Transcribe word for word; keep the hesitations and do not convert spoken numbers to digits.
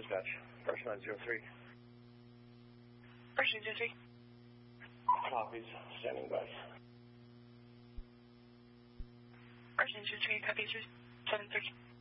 dispatch. First nine zero three. First nine zero three. Copies. Standing by. First nine zero three, copies. seven thirty.